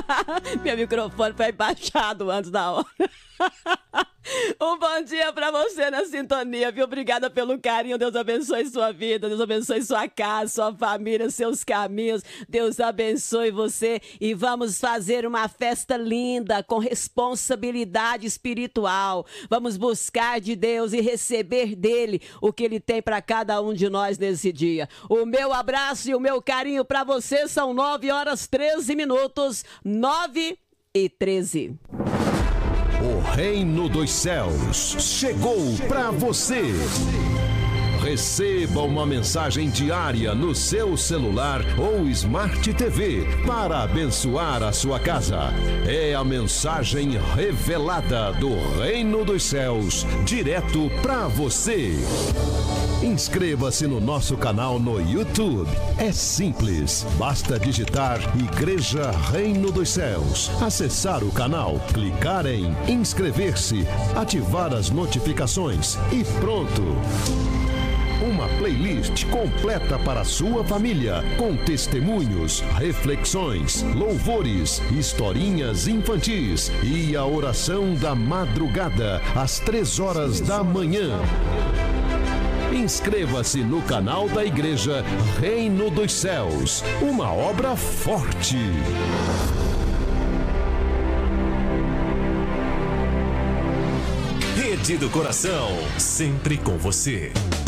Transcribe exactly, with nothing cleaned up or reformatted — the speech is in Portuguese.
Meu microfone foi baixado antes da hora. Um bom dia pra você na sintonia, viu? Obrigada pelo carinho. Deus abençoe sua vida, Deus abençoe sua casa, sua família, seus caminhos. Deus abençoe você e vamos fazer uma festa linda com responsabilidade espiritual. Vamos buscar de Deus e receber dele o que ele tem para cada um de nós nesse dia. O meu abraço e o meu carinho pra você. São nove horas treze minutos, nove e treze. O Reino dos Céus chegou para você. Receba uma mensagem diária no seu celular ou Smart T V para abençoar a sua casa. É a mensagem revelada do Reino dos Céus, direto para você. Inscreva-se no nosso canal no YouTube. É simples, basta digitar Igreja Reino dos Céus, acessar o canal, clicar em inscrever-se, ativar as notificações e pronto. Uma playlist completa para a sua família, com testemunhos, reflexões, louvores, historinhas infantis e a oração da madrugada, às três horas da manhã. Inscreva-se no canal da Igreja Reino dos Céus, uma obra forte. Rede do Coração, sempre com você.